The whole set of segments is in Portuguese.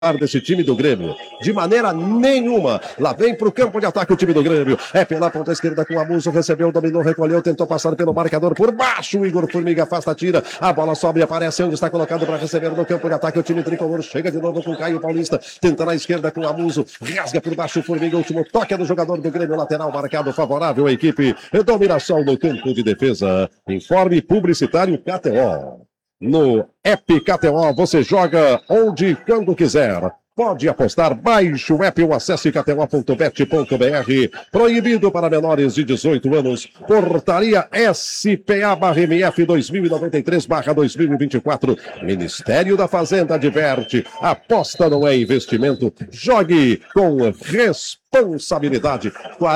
desse time do Grêmio, de maneira nenhuma. Lá vem pro campo de ataque o time do Grêmio, é pela ponta esquerda com o Amuso, recebeu, dominou, recolheu, tentou passar pelo marcador por baixo, o Igor Formiga afasta, tira, a bola sobe e aparece onde está colocado para receber no campo de ataque o time tricolor, chega de novo com o Caio Paulista, tenta na esquerda com o Amuso, rasga por baixo o Formiga, último toque do jogador do Grêmio, lateral marcado, favorável à equipe do Mirassol no campo de defesa. Informe publicitário KTO. No app KTO você joga onde e quando quiser. Pode apostar, baixe o app ou acesse kto.bet.br. Proibido para menores de 18 anos. Portaria SPA/MF 2093/2024. Ministério da Fazenda adverte. Aposta não é investimento. Jogue com responsabilidade.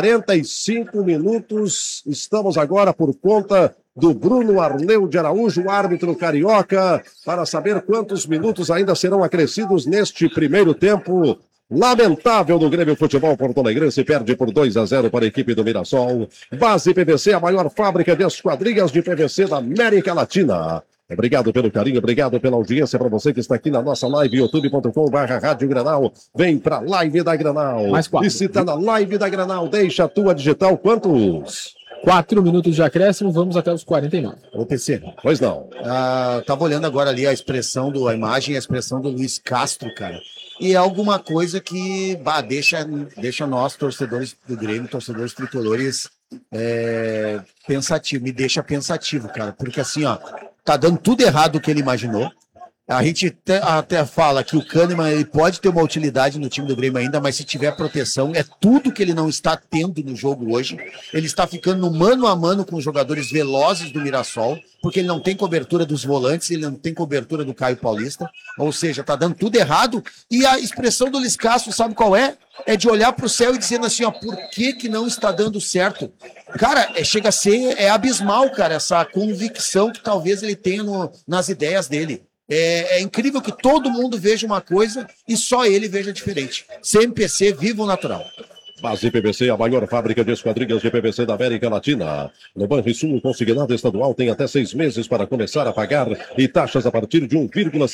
45 minutos. Estamos agora por conta do Bruno Arleu de Araújo, o árbitro carioca, para saber quantos minutos ainda serão acrescidos neste primeiro tempo lamentável do Grêmio Futebol Porto-Alegrense, perde por 2-0 para a equipe do Mirassol. Base PVC, a maior fábrica de esquadrias de PVC da América Latina. Obrigado pelo carinho, obrigado pela audiência para você que está aqui na nossa live, youtube.com/Rádio Granal. Vem para a live da Granal. E se está na live da Granal, deixa a tua digital, quantos? 4 minutos de acréscimo, vamos até os 49. Ô, PC. Pois não. Tava olhando agora ali a imagem e a expressão do Luiz Castro, cara. E é alguma coisa que deixa nós, torcedores do Grêmio, torcedores tricolores, pensativo. Me deixa pensativo, cara. Porque assim, ó, tá dando tudo errado o que ele imaginou. A gente até fala que o Kahneman ele pode ter uma utilidade no time do Grêmio ainda, mas se tiver proteção, é tudo que ele não está tendo no jogo hoje. Ele está ficando no mano a mano com os jogadores velozes do Mirassol, porque ele não tem cobertura dos volantes, ele não tem cobertura do Caio Paulista, ou seja, tá dando tudo errado. E a expressão do Luiz Castro, sabe qual é? É de olhar para o céu e dizendo assim, ó, por que não está dando certo? Cara, chega a ser abismal, cara, essa convicção que talvez ele tenha nas ideias dele. É incrível que todo mundo veja uma coisa e só ele veja diferente. CMPC, viva o natural. Base PVC, a maior fábrica de esquadrias de PVC da América Latina. No Banrisul, o consignado estadual tem até 6 meses para começar a pagar e taxas a partir de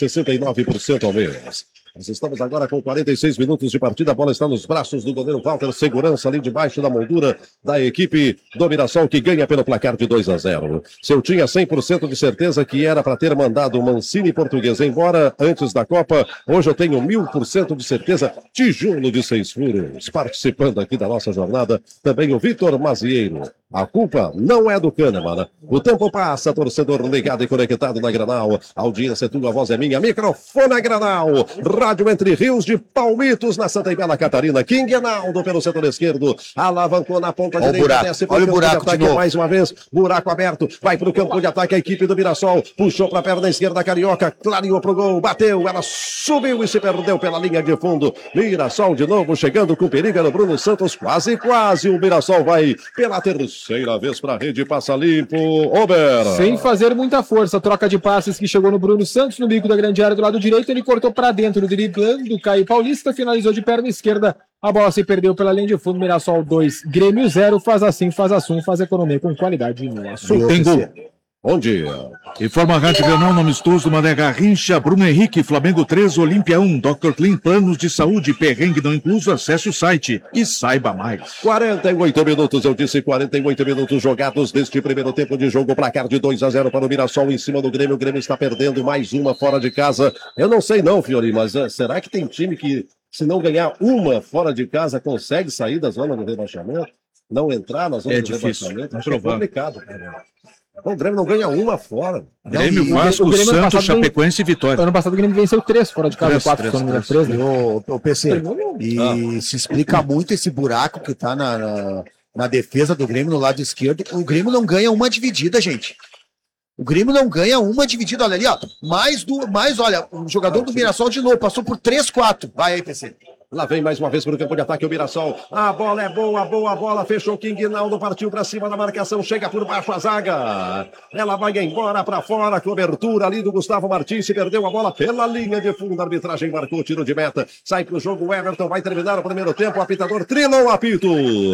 1,69% ao mês. Nós estamos agora com 46 minutos de partida, a bola está nos braços do goleiro Walter, segurança ali debaixo da moldura da equipe do Mirassol, que ganha pelo placar de 2-0. Se eu tinha 100% de certeza que era para ter mandado o Mancini português embora antes da Copa, hoje eu tenho 1000% de certeza, tijolo de 6 furos. Participando aqui da nossa jornada, também o Vitor Mazieiro. A culpa não é do Kahneman. O tempo passa, torcedor ligado e conectado na Granal. A audiência é tua, a voz é minha. Microfone é Granal. Rádio Entre Rios de Palmitos, na Santa e Bela Catarina. King Enaldo pelo setor esquerdo. Alavancou na ponta direita. Olha o buraco de novo. Mais uma vez. Buraco aberto. Vai pro campo de ataque a equipe do Mirassol. Puxou pra perna esquerda Carioca. Clareou pro gol. Bateu. Ela subiu e se perdeu pela linha de fundo. Mirassol de novo chegando com perigo no Bruno Santos. Quase. O Mirassol vai pela terceira vez para a rede, passa limpo, Ober. Sem fazer muita força, troca de passes que chegou no Bruno Santos, no bico da grande área do lado direito, ele cortou para dentro do driblando do Caio Paulista, finalizou de perna esquerda, a bola se perdeu pela linha de fundo, Mirassol 2, Grêmio 0, faz assim, faz assum, faz economia com qualidade no assunto. Tem gol. Bom dia. Informa a Rádio Granal, no amistoso Mané Garrincha, Bruno Henrique, Flamengo 3, Olímpia 1, Dr. Clean, planos de saúde, perrengue não incluso, acesse o site e saiba mais. 48 minutos, eu disse 48 minutos jogados neste primeiro tempo de jogo, placar de 2-0 para o Mirassol em cima do Grêmio, o Grêmio está perdendo mais uma fora de casa. Eu não sei não, Fiori, mas será que tem time que, se não ganhar uma fora de casa, consegue sair da zona do rebaixamento? Não entrar na zona do rebaixamento? Acho que é complicado, cara. O Grêmio não ganha uma fora. Grêmio, Vasco, Santos, Chapecoense e Vitória. Ano passado o Grêmio venceu 3 fora de casa, 4 fora de 3, né? O PC, se explica muito esse buraco que tá na defesa do Grêmio no lado esquerdo. O Grêmio não ganha uma dividida, gente. O Grêmio não ganha uma dividida. Olha ali, ó. Olha, o jogador do Mirassol de novo, passou por 3-4. Vai aí, PC. Lá vem mais uma vez para o campo de ataque o Mirassol. A bola é boa bola. Fechou King Naldo, partiu para cima da marcação. Chega por baixo a zaga. Ela vai embora para fora. Cobertura ali do Gustavo Martins. Se perdeu a bola pela linha de fundo. A arbitragem marcou tiro de meta. Sai para o jogo. O Everton vai terminar o primeiro tempo. O apitador trilou o apito.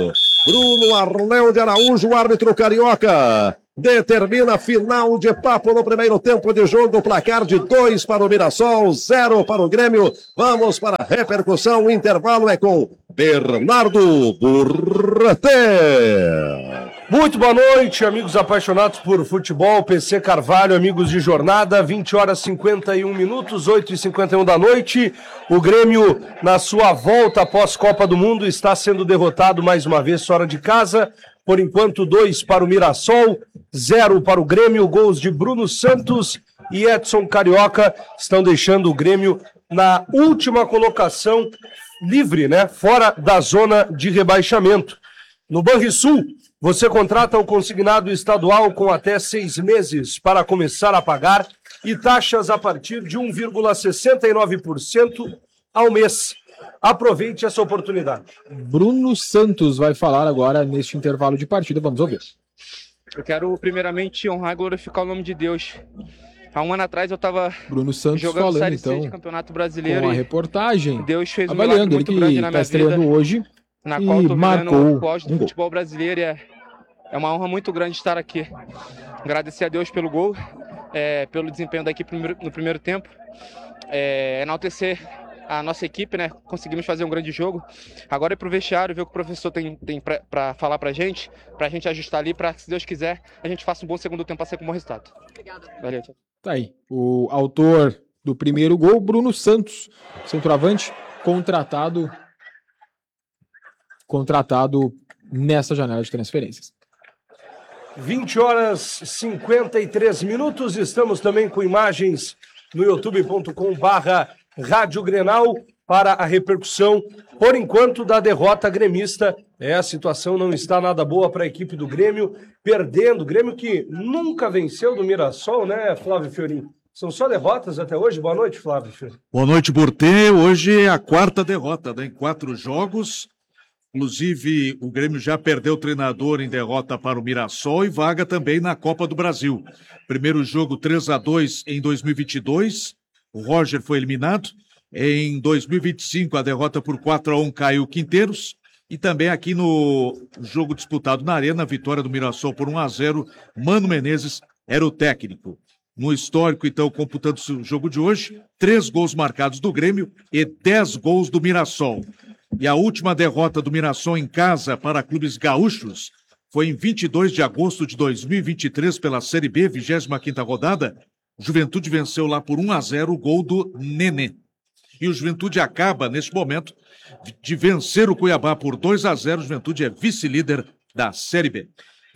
Bruno Arléu de Araújo, árbitro carioca. Determina final de papo no primeiro tempo de jogo. Placar de 2 para o Mirassol, 0 para o Grêmio. Vamos para a repercussão. O intervalo é com Bernardo Burrete. Muito boa noite, amigos apaixonados por futebol. PC Carvalho, amigos de jornada. 20h51, 8h51 da noite. O Grêmio, na sua volta após Copa do Mundo, está sendo derrotado mais uma vez fora de casa. Por enquanto, 2 para o Mirassol, 0 para o Grêmio. Gols de Bruno Santos e Edson Carioca estão deixando o Grêmio na última colocação, livre, né? Fora da zona de rebaixamento. No Banrisul, você contrata o consignado estadual com até 6 meses para começar a pagar e taxas a partir de 1,69% ao mês. Aproveite essa oportunidade. Bruno Santos vai falar agora neste intervalo de partida. Vamos ouvir. Eu quero primeiramente honrar e glorificar o nome de Deus. Há um ano atrás eu estava jogando falando, Série C então, de Campeonato Brasileiro com a e reportagem, Deus fez um milagre avaliando ele muito grande na que minha está estreando vida, hoje na e qual eu tô marcou vivendo o auge do um gol. futebol brasileiro. É uma honra muito grande estar aqui. Agradecer a Deus pelo gol, pelo desempenho da equipe no primeiro tempo, enaltecer a nossa equipe, né? Conseguimos fazer um grande jogo. Agora ir pro vestiário, ver o que o professor tem para falar pra gente ajustar ali, para, se Deus quiser, a gente faça um bom segundo tempo para ser com um bom resultado. Obrigada. Valeu, tchau. Tá aí, o autor do primeiro gol, Bruno Santos, centroavante, contratado nessa janela de transferências. 20h53, estamos também com imagens no youtube.com/Rádio Grenal para a repercussão, por enquanto, da derrota gremista. A situação não está nada boa para a equipe do Grêmio, perdendo. O Grêmio que nunca venceu do Mirassol, né, Flávio Fiorin? São só derrotas até hoje? Boa noite, Flávio Fiorin. Boa noite, Burtê. Hoje é a 4ª derrota, né, em 4 jogos. Inclusive, o Grêmio já perdeu o treinador em derrota para o Mirassol e vaga também na Copa do Brasil. Primeiro jogo 3-2 em 2022, o Roger foi eliminado. Em 2025, a derrota por 4-1 caiu Quinteiros. E também aqui no jogo disputado na Arena, a vitória do Mirassol por 1-0, Mano Menezes era o técnico. No histórico, então, computando o jogo de hoje, 3 gols marcados do Grêmio e 10 gols do Mirassol. E a última derrota do Mirassol em casa para clubes gaúchos foi em 22 de agosto de 2023 pela Série B, 25ª rodada. Juventude venceu lá por 1-0 o gol do Nenê. E o Juventude acaba, neste momento, de vencer o Cuiabá por 2-0. O Juventude é vice-líder da Série B.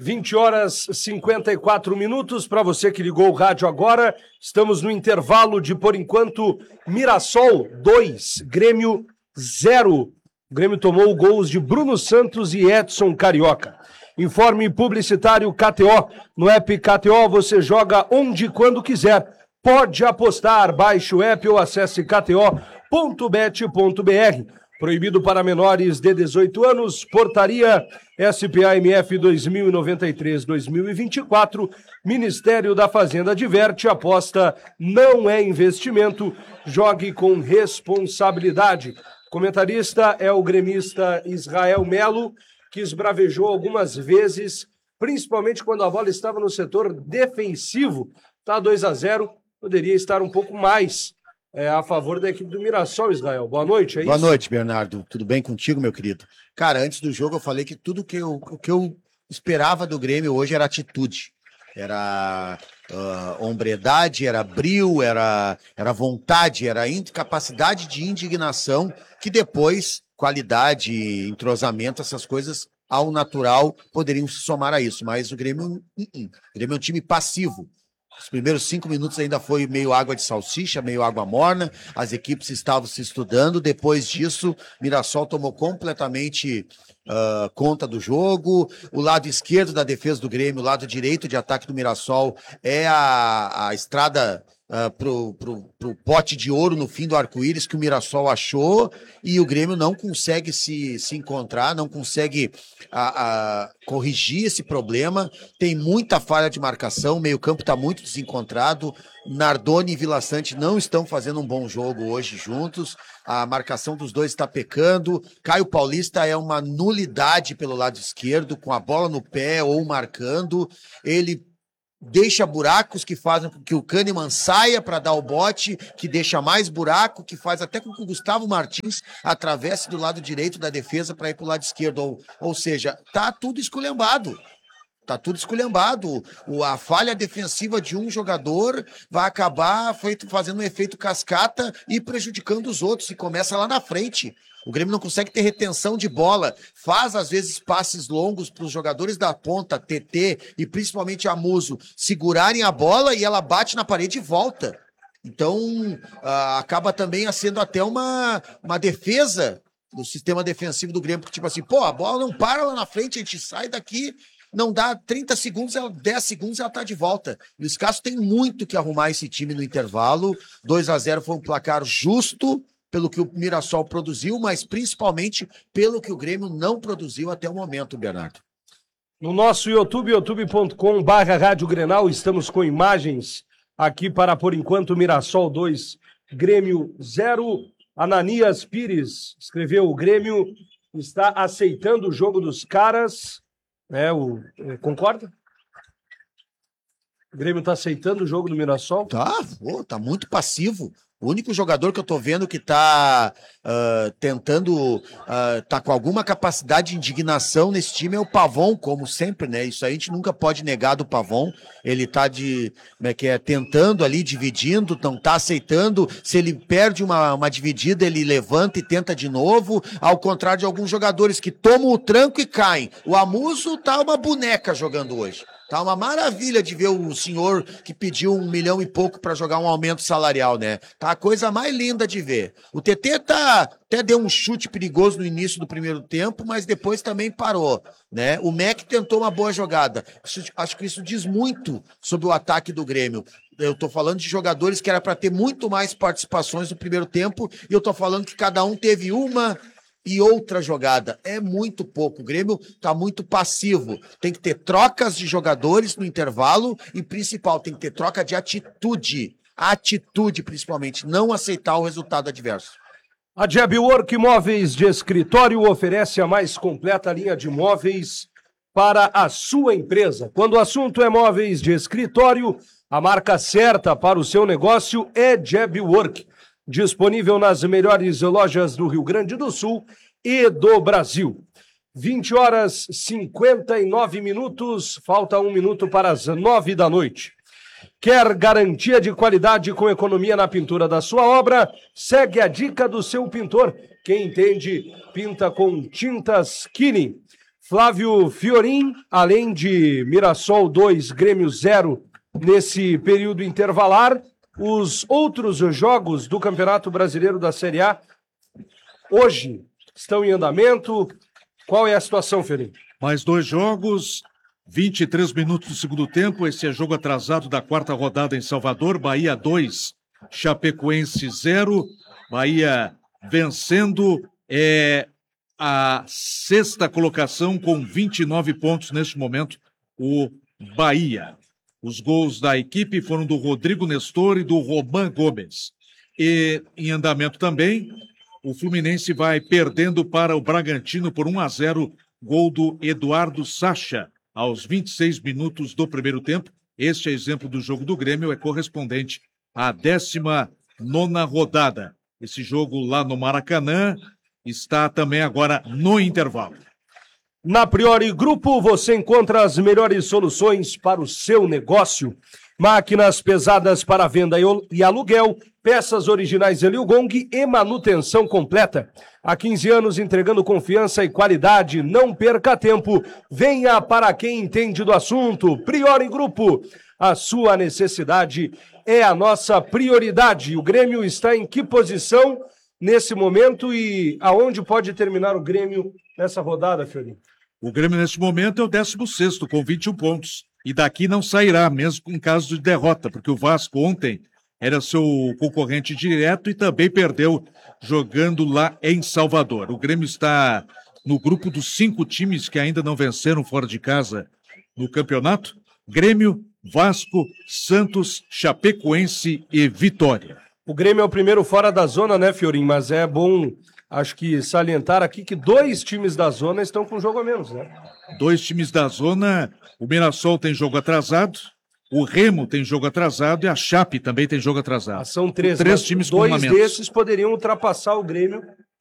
20h54, para você que ligou o rádio agora, estamos no intervalo de, por enquanto, Mirassol 2, Grêmio 0. O Grêmio tomou gols de Bruno Santos e Edson Carioca. Informe publicitário KTO. No app KTO você joga onde e quando quiser. Pode apostar, baixe o app ou acesse kto.bet.br. Proibido para menores de 18 anos, portaria SPAMF 2093-2024, Ministério da Fazenda adverte, aposta não é investimento, jogue com responsabilidade. Comentarista é o gremista Israel Melo, que esbravejou algumas vezes, principalmente quando a bola estava no setor defensivo. Tá 2-0, poderia estar um pouco mais a favor da equipe do Mirassol, Israel. Boa noite, é isso? Boa noite, Bernardo. Tudo bem contigo, meu querido? Cara, antes do jogo eu falei que tudo que eu esperava do Grêmio hoje era atitude. Era hombridade, era brio, era vontade, era capacidade de indignação, que depois, qualidade, entrosamento, essas coisas, ao natural, poderiam se somar a isso. Mas o Grêmio é um time passivo. Os primeiros 5 minutos ainda foi meio água de salsicha, meio água morna, as equipes estavam se estudando. Depois disso, Mirassol tomou completamente conta do jogo. O lado esquerdo da defesa do Grêmio, o lado direito de ataque do Mirassol é a estrada pro pote de ouro no fim do arco-íris que o Mirassol achou, e o Grêmio não consegue se encontrar, não consegue corrigir esse problema. Tem muita falha de marcação, o meio-campo está muito desencontrado. Nardoni e Vila Sante não estão fazendo um bom jogo hoje juntos. A marcação dos dois está pecando. Caio Paulista é uma nulidade pelo lado esquerdo, com a bola no pé ou marcando. Ele deixa buracos que fazem com que o Kahneman saia para dar o bote, que deixa mais buraco, que faz até com que o Gustavo Martins atravesse do lado direito da defesa para ir para o lado esquerdo. Ou seja, tá tudo esculhambado. Tá tudo esculhambado. A falha defensiva de um jogador vai acabar fazendo um efeito cascata e prejudicando os outros, e começa lá na frente. O Grêmio não consegue ter retenção de bola, faz às vezes passes longos para os jogadores da ponta, TT e principalmente a Muso, segurarem a bola e ela bate na parede e volta. Então, acaba também sendo até uma defesa do sistema defensivo do Grêmio, porque tipo assim, a bola não para lá na frente, a gente sai daqui, não dá 30 segundos, 10 segundos ela tá de volta. E o Escasso tem muito que arrumar esse time no intervalo. 2-0 foi um placar justo, pelo que o Mirassol produziu, mas principalmente pelo que o Grêmio não produziu até o momento, Bernardo. No nosso YouTube, youtube.com/Rádio Grenal, estamos com imagens aqui para, por enquanto, Mirassol 2, Grêmio 0. Ananias Pires escreveu: o Grêmio está aceitando o jogo dos caras. Concorda? O Grêmio está aceitando o jogo do Mirassol? Tá muito passivo. O único jogador que eu tô vendo que tá tentando, tá com alguma capacidade de indignação nesse time é o Pavon, como sempre, né? Isso aí a gente nunca pode negar do Pavon. Ele tá tentando ali, dividindo, não tá aceitando. Se ele perde uma dividida, ele levanta e tenta de novo, ao contrário de alguns jogadores que tomam o tranco e caem. O Amuso tá uma boneca jogando hoje. Tá uma maravilha de ver o senhor que pediu 1 milhão e pouco para jogar um aumento salarial, né? Tá a coisa mais linda de ver. O TT até deu um chute perigoso no início do primeiro tempo, mas depois também parou, né? O Mac tentou uma boa jogada. Acho que isso diz muito sobre o ataque do Grêmio. Eu tô falando de jogadores que era para ter muito mais participações no primeiro tempo, e eu tô falando que cada um teve uma e outra jogada. É muito pouco. O Grêmio tá muito passivo. Tem que ter trocas de jogadores no intervalo e, principal, tem que ter troca de atitude. Atitude, principalmente. Não aceitar o resultado adverso. A Jabwork Móveis de Escritório oferece a mais completa linha de móveis para a sua empresa. Quando o assunto é móveis de escritório, a marca certa para o seu negócio é Jabwork. Disponível nas melhores lojas do Rio Grande do Sul e do Brasil. 20h59, falta 1 minuto para as 9 da noite. Quer garantia de qualidade com economia na pintura da sua obra? Segue a dica do seu pintor. Quem entende, pinta com tintas Kini. Flávio Fiorin, além de Mirassol 2, Grêmio 0, nesse período intervalar. Os outros jogos do Campeonato Brasileiro da Série A hoje estão em andamento. Qual é a situação, Felipe? Mais 2 jogos, 23 minutos do segundo tempo. Esse é jogo atrasado da 4ª rodada em Salvador. Bahia 2, Chapecoense 0. Bahia vencendo, a 6ª colocação com 29 pontos neste momento, o Bahia. Os gols da equipe foram do Rodrigo Nestor e do Roman Gomes. E em andamento também, o Fluminense vai perdendo para o Bragantino por 1-0, gol do Eduardo Sacha, aos 26 minutos do primeiro tempo. Este é exemplo do jogo do Grêmio, é correspondente à 19ª rodada. Esse jogo lá no Maracanã está também agora no intervalo. Na Priori Grupo, você encontra as melhores soluções para o seu negócio. Máquinas pesadas para venda e aluguel, peças originais Eliogong e manutenção completa. Há 15 anos entregando confiança e qualidade. Não perca tempo. Venha para quem entende do assunto. Priori Grupo, a sua necessidade é a nossa prioridade. O Grêmio está em que posição nesse momento e aonde pode terminar o Grêmio nessa rodada, Fiorinho? O Grêmio, nesse momento, é o 16º, com 21 pontos. E daqui não sairá, mesmo em caso de derrota, porque o Vasco ontem era seu concorrente direto e também perdeu jogando lá em Salvador. O Grêmio está no grupo dos 5 times que ainda não venceram fora de casa no campeonato. Grêmio, Vasco, Santos, Chapecoense e Vitória. O Grêmio é o primeiro fora da zona, né, Fiorim? Mas é bom, acho que salientar aqui que 2 times da zona estão com jogo a menos, né? 2 times da zona, o Mirassol tem jogo atrasado, o Remo tem jogo atrasado e a Chape também tem jogo atrasado. São 3 3 times com uma 2 menos. desses poderiam ultrapassar o Grêmio